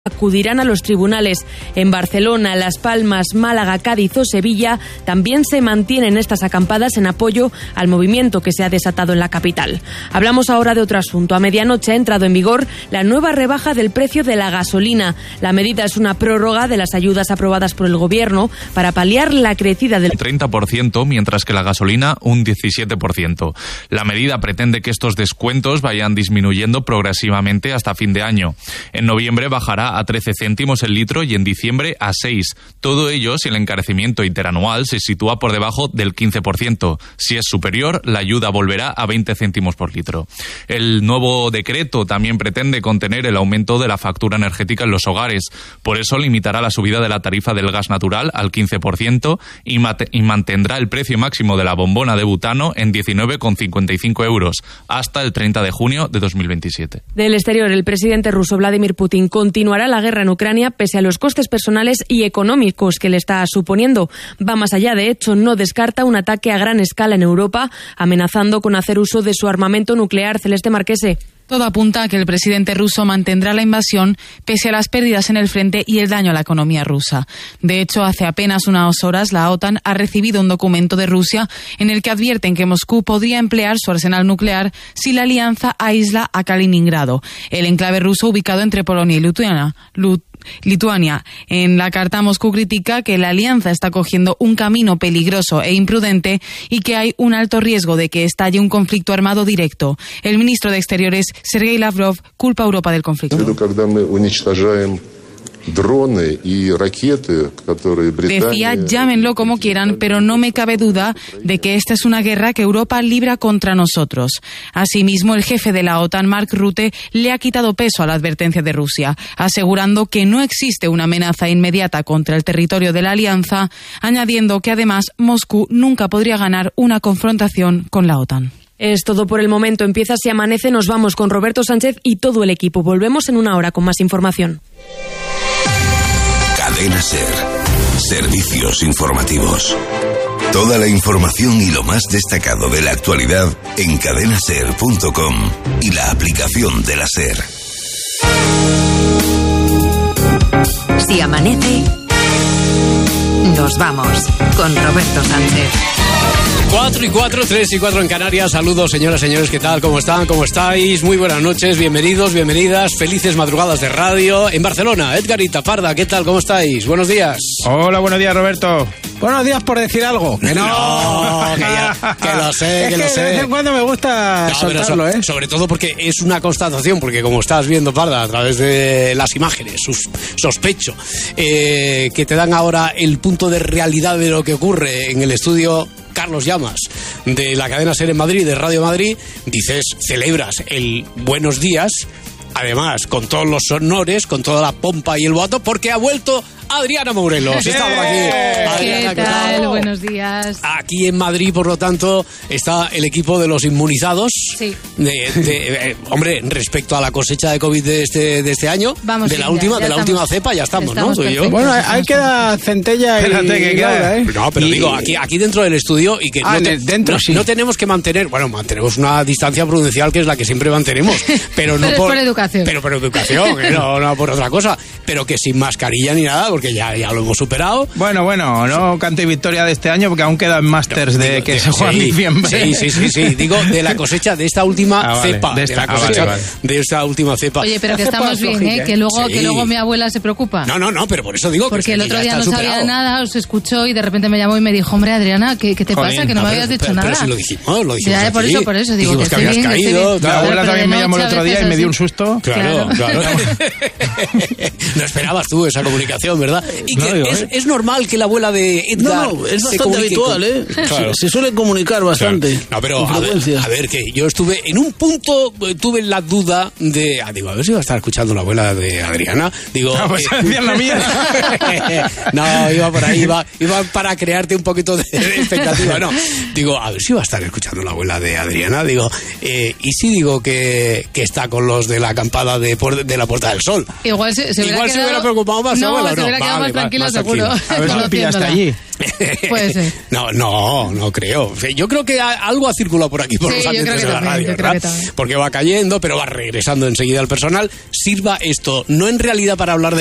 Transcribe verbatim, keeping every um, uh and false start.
acudirán a los tribunales. En Barcelona, Las Palmas, Málaga, Cádiz o Sevilla también se mantienen estas acampadas en apoyo al movimiento que se ha desatado en la capital. Hablamos ahora de otro asunto. A medianoche ha entrado en vigor la nueva rebaja del precio de la gasolina. La medida es una prórroga de las ayudas aprobadas por el Gobierno para paliar la crecida del treinta por ciento, mientras que la gasolina un diecisiete por ciento. La medida pretende que estos descuentos vayan disminuyendo progresivamente hasta fin de año. En noviembre bajará a trece céntimos el litro y en diciembre a seis. Todo ello si el encarecimiento interanual se sitúa por debajo del quince por ciento. Si es superior, la ayuda volverá a veinte céntimos por litro. El nuevo decreto también pretende contener el aumento de la factura energética en los hogares. Por eso limitará la subida de la tarifa del gas natural al quince por ciento y, mate- y mantendrá el precio máximo de la bombona de butano en diecinueve con cincuenta y cinco euros hasta el treinta de junio de dos mil veintisiete. Del exterior, el presidente ruso Vladimir Putin continuará la guerra en Ucrania pese a los costes personales y económicos que le está suponiendo. Va más allá, de hecho, no descarta un ataque a gran escala en Europa, amenazando con hacer uso de su armamento nuclear. Celeste Marquese. Todo apunta a que el presidente ruso mantendrá la invasión pese a las pérdidas en el frente y el daño a la economía rusa. De hecho, hace apenas unas horas la OTAN ha recibido un documento de Rusia en el que advierten que Moscú podría emplear su arsenal nuclear si la alianza aísla a Kaliningrado, el enclave ruso ubicado entre Polonia y Lituania. Lut- Lituania. En la carta, Moscú critica que la alianza está cogiendo un camino peligroso e imprudente y que hay un alto riesgo de que estalle un conflicto armado directo. El ministro de Exteriores, Sergei Lavrov, culpa a Europa del conflicto. Decía, llámenlo como quieran, pero no me cabe duda de que esta es una guerra que Europa libra contra nosotros. Asimismo, el jefe de la OTAN, Mark Rutte, le ha quitado peso a la advertencia de Rusia, asegurando que no existe una amenaza inmediata contra el territorio de la alianza, añadiendo que además Moscú nunca podría ganar una confrontación con la OTAN. Es todo por el momento. Empieza Si Amanece. Nos vamos con Roberto Sánchez y todo el equipo. Volvemos en una hora con más información. Cadena SER. Servicios informativos. Toda la información y lo más destacado de la actualidad en cadena ser punto com y la aplicación de la SER. Si amanece, nos vamos con Roberto Sánchez. Cuatro y cuatro, tres y cuatro en Canarias. Saludos, señoras, señores, ¿qué tal? ¿Cómo están? ¿Cómo estáis? Muy buenas noches, bienvenidos, bienvenidas, felices madrugadas de radio. En Barcelona, Edgar y Tafarda, ¿qué tal? ¿Cómo estáis? Buenos días. Hola, buenos días, Roberto. Buenos días por decir algo. Que no, no que, ya, que lo sé, que, es que lo sé. De vez en cuando me gusta no, soltarlo, so, ¿eh? Sobre todo porque es una constatación, porque como estás viendo, Parda, a través de las imágenes, sus, sospecho, eh, que te dan ahora el punto de realidad de lo que ocurre en el estudio Carlos Llamas, de la cadena SER en Madrid, de Radio Madrid. Dices, celebras el buenos días, además con todos los honores, con toda la pompa y el boato, porque ha vuelto Adriana Morelos. Está por aquí. Adriana, ¿qué tal? ¿Qué tal? Buenos días. Aquí en Madrid, por lo tanto, está el equipo de los inmunizados. Sí. De, de, eh, hombre, respecto a la cosecha de COVID de este, de este año, Vamos de la ya, última, ya de la estamos, última cepa, ya estamos, estamos ¿no? Soy yo. Bueno, ahí queda Centella y... Espérate, que queda. Laura, ¿eh? No, pero y... digo, aquí, aquí dentro del estudio y que ah, no, te, dentro, no, sí. no tenemos que mantener, bueno, mantenemos una distancia prudencial que es la que siempre mantenemos, pero no pero por, por educación. Pero por educación, ¿eh? no, no por otra cosa, pero que sin mascarilla ni nada, porque ya, ya lo hemos superado. Bueno, bueno, no cante victoria de este año porque aún quedan Masters no, de digo, que de, se juegan en sí, diciembre. Sí, sí, sí, sí, digo de la cosecha de esta última ah, vale, cepa, de, esta, de la cosecha ah, vale, vale. de esta última cepa. Oye, pero que La cepa estamos bien, flojilla, ¿eh? Que luego, sí. que luego mi abuela se preocupa. No, no, no, pero por eso digo porque que el otro ya día no está sabía superado. nada, os escuchó y de repente me llamó y me dijo, hombre, Adriana, ¿qué, qué te Jolín, pasa? Que no, no, me pero, habías dicho pero, nada. Pero si lo dijimos, lo dijimos Ya, aquí. por eso, por eso digo Dijimos que que estoy habías bien, estoy caído. bien. La Claro, abuela pero también de me llamó el noche otro a día y veces me dio así. un susto. Claro, claro. No esperabas tú esa comunicación, ¿verdad? Y que No, digo, es, ¿eh? es normal que la abuela de Edgar No, no, es se bastante comunique habitual, con... ¿eh? Claro. Se, se suele comunicar bastante. Claro. No, pero con a ver, frecuencia. a ver, que yo estuve en un punto, eh, tuve la duda de, ah, digo, a ver si va a estar escuchando la abuela de Adriana. Digo, No, pues eh, decían la mía. no, iba por ahí, iba, iba para crearte un poquito de, de expectativa. No, Digo, a ver si va a estar escuchando la abuela de Adriana. Digo, eh, ¿y si digo que, que está con los de la acampada de, de la Puerta del Sol? Igual se, se, Igual hubiera, se quedado... hubiera preocupado más. No, abuela, se no, hubiera quedado vale, más tranquilo, más seguro. tranquilo. A ver si lo pillaste allí. Puede ser. No, no, no creo. Yo creo que algo ha circulado por aquí, por Sí, los yo ambientes creo que de la también, radio, yo creo ¿verdad? que también. Porque va cayendo, pero va regresando enseguida al personal. Sirva esto, no en realidad para hablar de